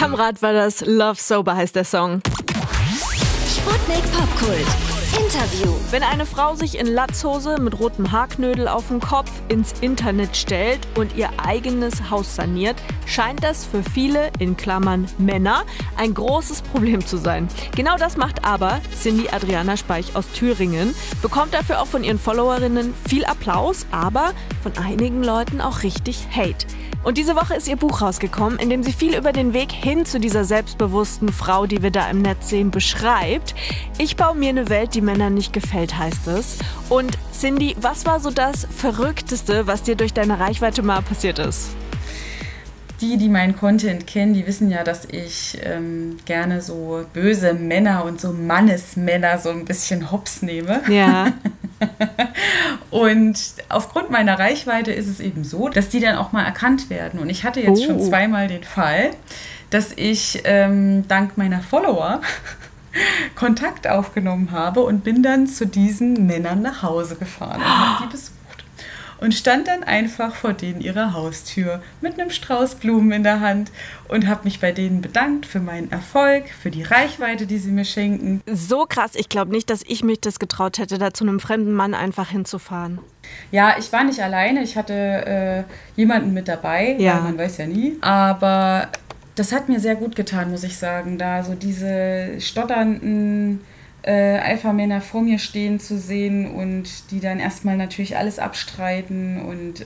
Kamerad war das, Love Sober heißt der Song. Sputnik Popkult Interview. Wenn eine Frau sich in Latzhose mit rotem Haarknödel auf dem Kopf ins Internet stellt und ihr eigenes Haus saniert, scheint das für viele, in Klammern Männer, ein großes Problem zu sein. Genau das macht aber Cindy Adriana Speich aus Thüringen, bekommt dafür auch von ihren Followerinnen viel Applaus, aber von einigen Leuten auch richtig Hate. Und diese Woche ist ihr Buch rausgekommen, in dem sie viel über den Weg hin zu dieser selbstbewussten Frau, die wir da im Netz sehen, beschreibt. Ich baue mir eine Welt, die Männern nicht gefällt, heißt es. Und Cindy, was war so das Verrückteste, was dir durch deine Reichweite mal passiert ist? Die meinen Content kennen, die wissen ja, dass ich gerne so böse Männer und so Mannesmänner so ein bisschen hops nehme. Ja. Und aufgrund meiner Reichweite ist es eben so, dass die dann auch mal erkannt werden. Und ich hatte jetzt schon zweimal den Fall, dass ich dank meiner Follower Kontakt aufgenommen habe und bin dann zu diesen Männern nach Hause gefahren und habe die besucht. Und stand dann einfach vor denen ihrer Haustür mit einem Strauß Blumen in der Hand und habe mich bei denen bedankt für meinen Erfolg, für die Reichweite, die sie mir schenken. So krass, ich glaube nicht, dass ich mich das getraut hätte, da zu einem fremden Mann einfach hinzufahren. Ja, ich war nicht alleine, ich hatte jemanden mit dabei, Ja. weil man weiß ja nie. Aber das hat mir sehr gut getan, muss ich sagen, da so diese stotternden Alpha-Männer vor mir stehen zu sehen und die dann erstmal natürlich alles abstreiten und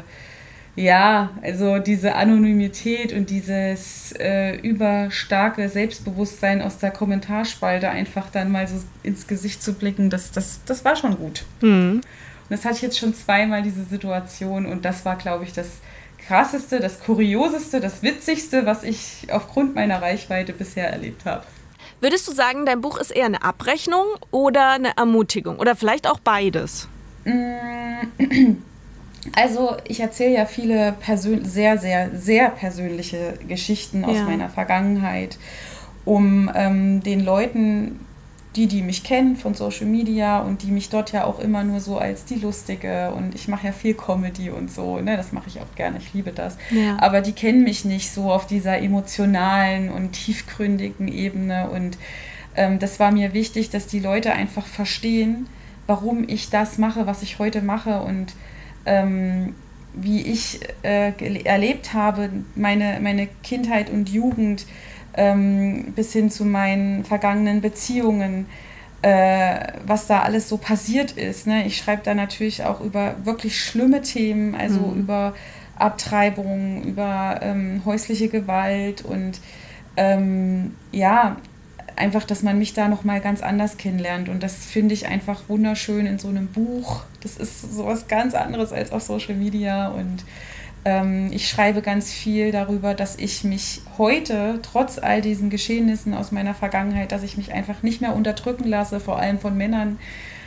ja, also diese Anonymität und dieses überstarke Selbstbewusstsein aus der Kommentarspalte einfach dann mal so ins Gesicht zu blicken, das war schon gut. Und das hatte ich jetzt schon zweimal, diese Situation, und das war, glaube ich, das Krasseste, das Kurioseste, das Witzigste, was ich aufgrund meiner Reichweite bisher erlebt habe. Würdest du sagen, dein Buch ist eher eine Abrechnung oder eine Ermutigung? Oder vielleicht auch beides? Also ich erzähle ja viele sehr, sehr, sehr persönliche Geschichten aus meiner Vergangenheit, um den Leuten, die mich kennen von Social Media und die mich dort ja auch immer nur so als die Lustige, und ich mache ja viel Comedy und so, ne, das mache ich auch gerne, ich liebe das. Ja. Aber die kennen mich nicht so auf dieser emotionalen und tiefgründigen Ebene, und das war mir wichtig, dass die Leute einfach verstehen, warum ich das mache, was ich heute mache, und wie ich erlebt habe, meine Kindheit und Jugend, bis hin zu meinen vergangenen Beziehungen, was da alles so passiert ist. Ne? Ich schreibe da natürlich auch über wirklich schlimme Themen, also über Abtreibung, über häusliche Gewalt und ja, einfach, dass man mich da nochmal ganz anders kennenlernt. Und das finde ich einfach wunderschön in so einem Buch. Das ist sowas ganz anderes als auf Social Media, und ich schreibe ganz viel darüber, dass ich mich heute, trotz all diesen Geschehnissen aus meiner Vergangenheit, dass ich mich einfach nicht mehr unterdrücken lasse, vor allem von Männern.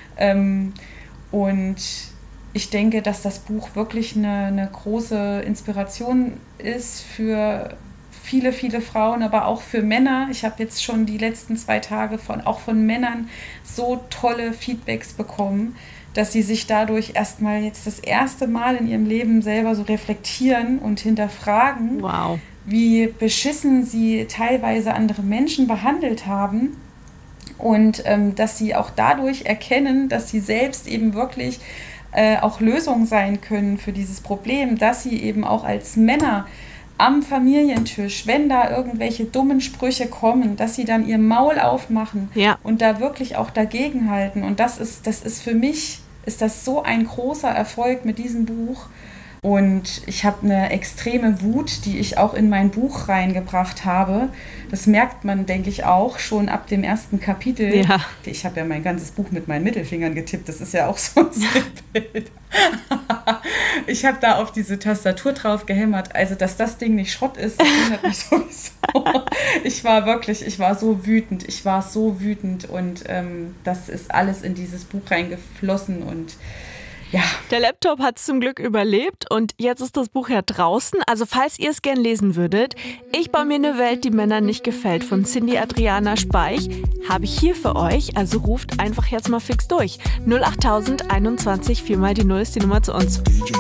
Und ich denke, dass das Buch wirklich eine große Inspiration ist für viele, viele Frauen, aber auch für Männer. Ich habe jetzt schon die letzten 2 Tage auch von Männern so tolle Feedbacks bekommen, dass sie sich dadurch erstmal jetzt das erste Mal in ihrem Leben selber so reflektieren und hinterfragen, wie beschissen sie teilweise andere Menschen behandelt haben, und dass sie auch dadurch erkennen, dass sie selbst eben wirklich auch Lösung sein können für dieses Problem, dass sie eben auch als Männer am Familientisch, wenn da irgendwelche dummen Sprüche kommen, dass sie dann ihr Maul aufmachen und da wirklich auch dagegenhalten. Und das ist für mich, ist das so ein großer Erfolg mit diesem Buch. Und ich habe eine extreme Wut, die ich auch in mein Buch reingebracht habe. Das merkt man, denke ich, auch schon ab dem ersten Kapitel. Ja. Ich habe ja mein ganzes Buch mit meinen Mittelfingern getippt. Das ist ja auch so ein Bild. Ich habe da auf diese Tastatur drauf gehämmert. Also, dass das Ding nicht Schrott ist, das wundert mich sowieso. Ich war so wütend. Ich war so wütend. Und das ist alles in dieses Buch reingeflossen. Und ja. Der Laptop hat es zum Glück überlebt und jetzt ist das Buch ja draußen. Also falls ihr es gern lesen würdet, Ich baue mir eine Welt, die Männern nicht gefällt, von Cindy Adriana Speich, habe ich hier für euch. Also ruft einfach jetzt mal fix durch. 08000 21 4 mal die 0 ist die Nummer zu uns.